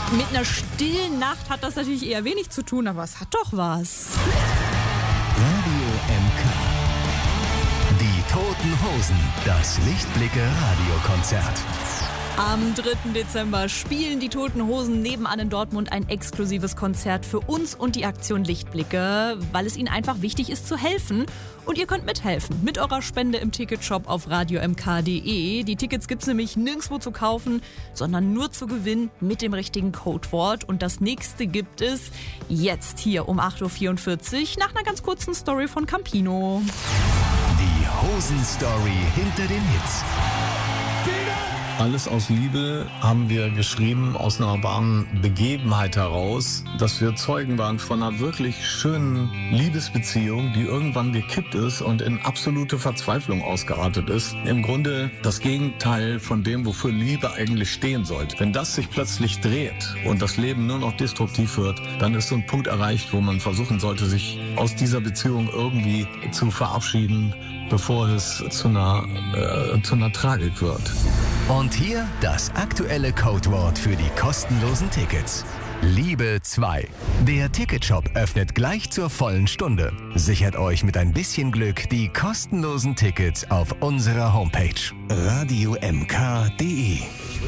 Mit einer stillen Nacht hat das natürlich eher wenig zu tun, aber es hat doch was. Radio MK. Die Toten Hosen. Das Lichtblicke-Radiokonzert. Am 3. Dezember spielen die Toten Hosen nebenan in Dortmund ein exklusives Konzert für uns und die Aktion Lichtblicke, weil es ihnen einfach wichtig ist zu helfen. Und ihr könnt mithelfen mit eurer Spende im Ticketshop auf radiomk.de. Die Tickets gibt's nämlich nirgendwo zu kaufen, sondern nur zu gewinnen mit dem richtigen Codewort. Und das nächste gibt es jetzt hier um 8.44 Uhr nach einer ganz kurzen Story von Campino. Die Hosen-Story hinter den Hits. Alles aus Liebe haben wir geschrieben, aus einer wahren Begebenheit heraus, dass wir Zeugen waren von einer wirklich schönen Liebesbeziehung, die irgendwann gekippt ist und in absolute Verzweiflung ausgeartet ist. Im Grunde das Gegenteil von dem, wofür Liebe eigentlich stehen sollte. Wenn das sich plötzlich dreht und das Leben nur noch destruktiv wird, dann ist so ein Punkt erreicht, wo man versuchen sollte, sich aus dieser Beziehung irgendwie zu verabschieden, bevor es zu einer Tragik wird. Und hier das aktuelle Codewort für die kostenlosen Tickets. Liebe 2. Der Ticketshop öffnet gleich zur vollen Stunde. Sichert euch mit ein bisschen Glück die kostenlosen Tickets auf unserer Homepage radiomk.de.